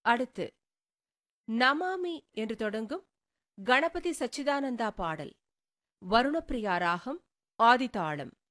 அடுத்து நமாமி என்று தொடங்கும் கணபதி சச்சிதானந்தா பாடல். வருணப்பிரியா ராகம், ஆதிதாளம்.